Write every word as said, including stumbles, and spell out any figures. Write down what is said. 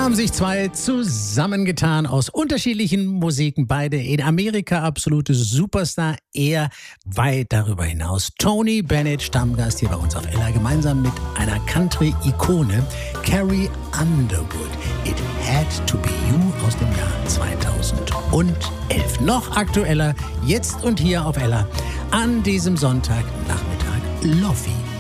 haben sich zwei zusammengetan aus unterschiedlichen Musiken. Beide in Amerika absolute Superstar. Er weit darüber hinaus. Tony Bennett, Stammgast hier bei uns auf Ella, gemeinsam mit einer Country-Ikone, Carrie Underwood. It Had to Be You aus dem Jahr zweitausendelf. Noch aktueller, jetzt und hier auf Ella, an diesem Sonntagnachmittag, Loffi.